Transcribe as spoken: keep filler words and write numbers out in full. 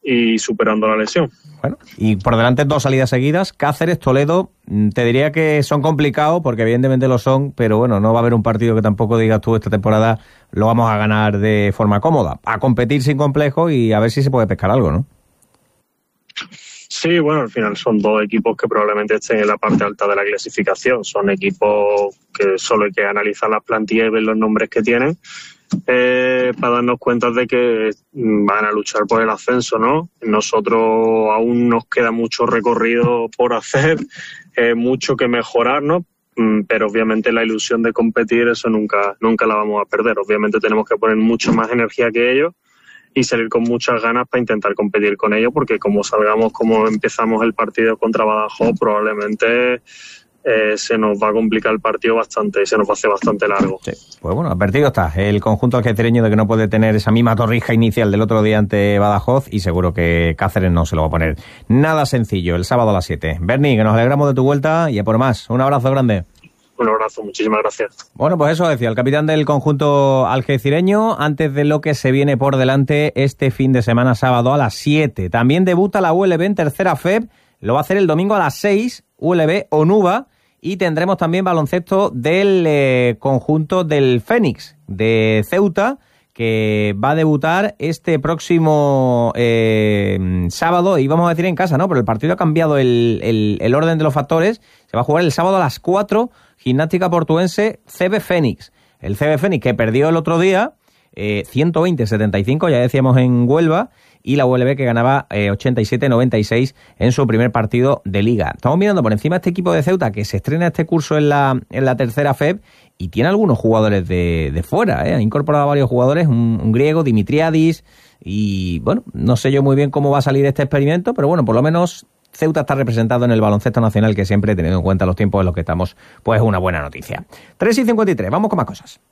y superando la lesión. Bueno, y por delante dos salidas seguidas, Cáceres, Toledo, te diría que son complicados, porque evidentemente lo son, pero bueno, no va a haber un partido que tampoco digas tú esta temporada lo vamos a ganar de forma cómoda. A competir sin complejo y a ver si se puede pescar algo, ¿no? Sí, bueno, al final son dos equipos que probablemente estén en la parte alta de la clasificación. Son equipos que solo hay que analizar las plantillas y ver los nombres que tienen eh, para darnos cuenta de que van a luchar por el ascenso, ¿no? Nosotros aún nos queda mucho recorrido por hacer, eh, mucho que mejorar, ¿no? Pero obviamente la ilusión de competir, eso nunca, nunca la vamos a perder. Obviamente tenemos que poner mucho más energía que ellos y salir con muchas ganas para intentar competir con ellos, porque como salgamos, como empezamos el partido contra Badajoz, probablemente eh, se nos va a complicar el partido bastante y se nos va a hacer bastante largo. Sí. Pues bueno, advertido está el conjunto algecireño de que no puede tener esa misma torrija inicial del otro día ante Badajoz, y seguro que Cáceres no se lo va a poner nada sencillo el sábado a las siete. Berni, que nos alegramos de tu vuelta y a por más. Un abrazo grande. Un abrazo, muchísimas gracias. Bueno, pues eso decía el capitán del conjunto algecireño antes de lo que se viene por delante este fin de semana, sábado a las siete. También debuta la U L B en tercera F E B, lo va a hacer el domingo a las seis, U L B Onuba, y tendremos también baloncesto del eh, conjunto del Fénix de Ceuta, que va a debutar este próximo eh, sábado, y vamos a decir en casa, ¿no? Pero el partido ha cambiado el, el, el orden de los factores. Se va a jugar el sábado a las cuatro, Gimnástica Portuense, C B Fénix. El C B Fénix que perdió el otro día, eh, ciento veinte a setenta y cinco, ya decíamos en Huelva, y la U L B que ganaba eh, ochenta y siete a noventa y seis en su primer partido de liga. Estamos mirando por encima este equipo de Ceuta que se estrena este curso en la, en la tercera F E B y tiene algunos jugadores de, de fuera, ¿eh? Ha incorporado a varios jugadores, un, un griego, Dimitriadis, y bueno, no sé yo muy bien cómo va a salir este experimento, pero bueno, por lo menos Ceuta está representado en el baloncesto nacional, que siempre, teniendo en cuenta los tiempos en los que estamos, pues es una buena noticia. tres y cincuenta y tres, vamos con más cosas.